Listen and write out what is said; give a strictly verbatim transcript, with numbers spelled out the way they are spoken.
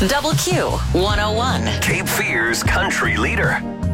Double Q one oh one. Cape Fear's country leader.